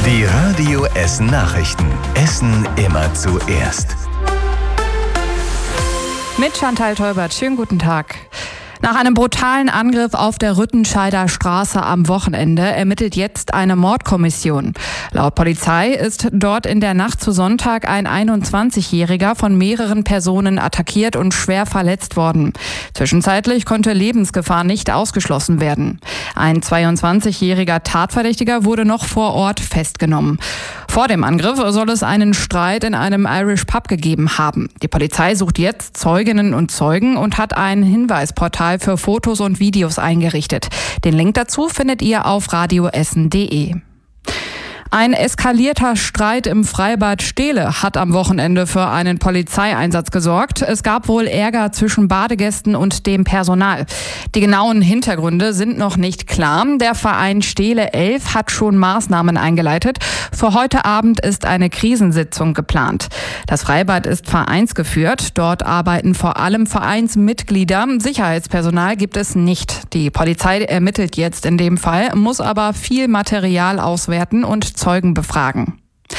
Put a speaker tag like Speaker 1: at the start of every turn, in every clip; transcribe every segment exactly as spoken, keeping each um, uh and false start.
Speaker 1: Die Radio Essen Nachrichten. Essen immer zuerst.
Speaker 2: Mit Chantal Teubert. Schönen guten Tag. Nach einem brutalen Angriff auf der Rüttenscheider Straße am Wochenende ermittelt jetzt eine Mordkommission. Laut Polizei ist dort in der Nacht zu Sonntag ein einundzwanzigjähriger von mehreren Personen attackiert und schwer verletzt worden. Zwischenzeitlich konnte Lebensgefahr nicht ausgeschlossen werden. Ein zweiundzwanzigjähriger Tatverdächtiger wurde noch vor Ort festgenommen. Vor dem Angriff soll es einen Streit in einem Irish Pub gegeben haben. Die Polizei sucht jetzt Zeuginnen und Zeugen und hat ein Hinweisportal für Fotos und Videos eingerichtet. Den Link dazu findet ihr auf radioessen punkt de. Ein eskalierter Streit im Freibad Stehle hat am Wochenende für einen Polizeieinsatz gesorgt. Es gab wohl Ärger zwischen Badegästen und dem Personal. Die genauen Hintergründe sind noch nicht klar. Der Verein Stehle elf hat schon Maßnahmen eingeleitet. Für heute Abend ist eine Krisensitzung geplant. Das Freibad ist vereinsgeführt. Dort arbeiten vor allem Vereinsmitglieder. Sicherheitspersonal gibt es nicht. Die Polizei ermittelt jetzt in dem Fall, muss aber viel Material auswerten und Zeugen befragen.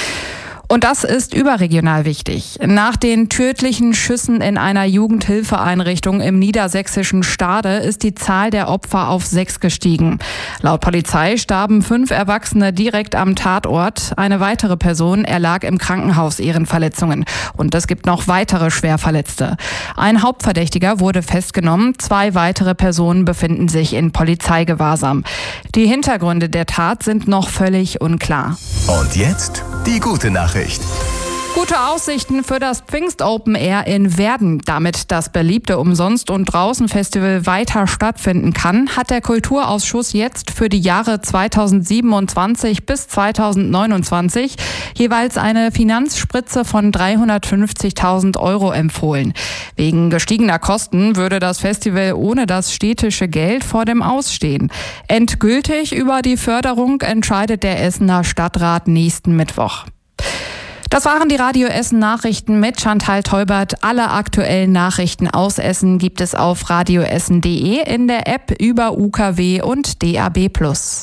Speaker 2: Und das ist überregional wichtig. Nach den tödlichen Schüssen in einer Jugendhilfeeinrichtung im niedersächsischen Stade ist die Zahl der Opfer auf sechs gestiegen. Laut Polizei starben fünf Erwachsene direkt am Tatort. Eine weitere Person erlag im Krankenhaus ihren Verletzungen. Und es gibt noch weitere Schwerverletzte. Ein Hauptverdächtiger wurde festgenommen. Zwei weitere Personen befinden sich in Polizeigewahrsam. Die Hintergründe der Tat sind noch völlig unklar.
Speaker 1: Und jetzt die gute Nachricht.
Speaker 2: Gute Aussichten für das Pfingst Open Air in Werden. Damit das beliebte Umsonst- und Draußen-Festival weiter stattfinden kann, hat der Kulturausschuss jetzt für die Jahre zweitausendsiebenundzwanzig bis zweitausendneunundzwanzig jeweils eine Finanzspritze von dreihundertfünfzigtausend Euro empfohlen. Wegen gestiegener Kosten würde das Festival ohne das städtische Geld vor dem Aus stehen. Endgültig über die Förderung entscheidet der Essener Stadtrat nächsten Mittwoch. Das waren die Radio Essen Nachrichten mit Chantal Teubert. Alle aktuellen Nachrichten aus Essen gibt es auf radioessen punkt de, in der App, über U K W und D A B plus.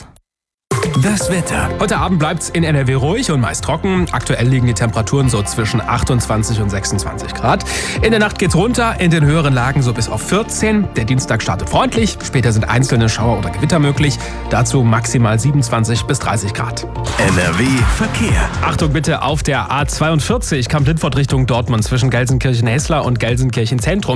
Speaker 1: Das Wetter.
Speaker 3: Heute Abend bleibt's in N R W ruhig und meist trocken. Aktuell liegen die Temperaturen so zwischen achtundzwanzig und sechsundzwanzig Grad. In der Nacht geht's runter, in den höheren Lagen so bis auf vierzehn. Der Dienstag startet freundlich. Später sind einzelne Schauer oder Gewitter möglich. Dazu maximal siebenundzwanzig bis dreißig Grad.
Speaker 1: N R W Verkehr.
Speaker 3: Achtung bitte auf der A zweiundvierzig, Kamp-Lintfort Richtung Dortmund zwischen Gelsenkirchen-Hessler und Gelsenkirchen Zentrum.